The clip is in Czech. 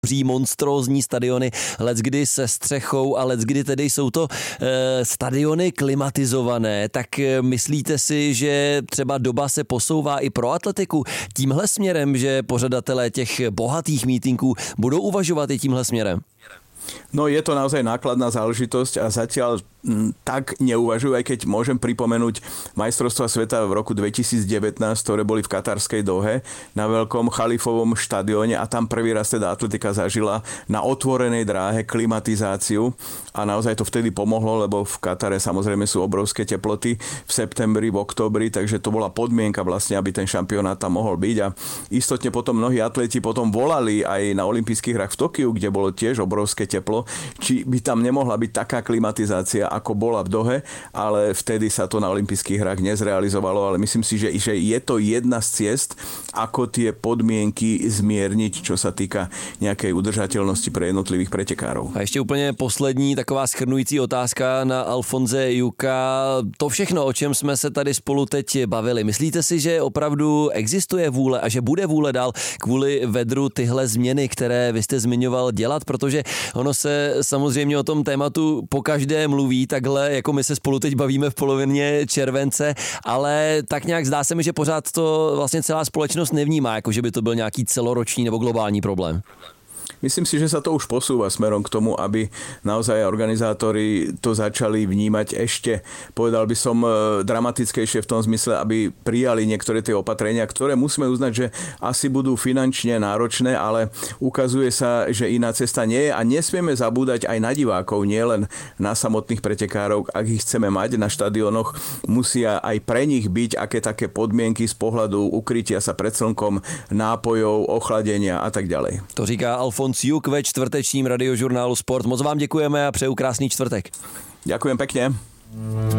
monstrózní stadiony, leckdy se střechou a leckdy tedy jsou to stadiony klimatizované, tak myslíte si, že třeba doba se posouvá i pro atletiku tímhle směrem, že pořadatelé těch bohatých mítinků budou uvažovat i tímhle směrem? No je to naozaj nákladná záležitosť a zatiaľ tak neuvažujú, aj keď môžem pripomenúť majstrovstvá sveta v roku 2019, ktoré boli v katarskej Dohe na veľkom chalifovom štadióne a tam prvý raz teda atletika zažila na otvorenej dráhe klimatizáciu a naozaj to vtedy pomohlo, lebo v Katare samozrejme sú obrovské teploty v septembri, v októbri, takže to bola podmienka vlastne, aby ten šampionát tam mohol byť a istotne potom mnohí atleti potom volali aj na olympijských hrách v Tokiu, kde bolo tiež obrovské teplo, či by tam nemohla byť taká klimatizácia, ako bola v Dohe, ale vtedy sa to na olympijských hrách nezrealizovalo, ale myslím si, že je to jedna z ciest, ako tie podmienky zmierniť, čo sa týka nejakej udržateľnosti pre jednotlivých pretekárov. A ještě úplně poslední taková shrnující otázka na Alfonse Juka. To všechno, o čem jsme se tady spolu teď bavili, myslíte si, že opravdu existuje vůle a že bude vůle dál kvůli vedru tyhle změny, které vy jste zmiňoval, dělat, protože ono se samozřejmě o tom tématu pokaždé mluví takhle, jako my se spolu teď bavíme v polovině července, ale tak nějak zdá se mi, že pořád to vlastně celá společnost nevnímá, jako že by to byl nějaký celoroční nebo globální problém. Myslím si, že sa to už posúva smerom k tomu, aby naozaj organizátori to začali vnímať ešte, povedal by som, dramatickejšie v tom zmysle, aby prijali niektoré tie opatrenia, ktoré musíme uznať, že asi budú finančne náročné, ale ukazuje sa, že iná cesta nie je a nesmieme zabúdať aj na divákov, nielen na samotných pretekárov. Ak ich chceme mať na štadiónoch, musia aj pre nich byť aké také podmienky z pohľadu ukrytia sa pred slnkom, nápojov, ochladenia a tak ďalej. To říká Alfons Juk ve čtvrtečním radiožurnálu Sport. Moc vám děkujeme a přeju krásný čtvrtek. Ďakujem pekne.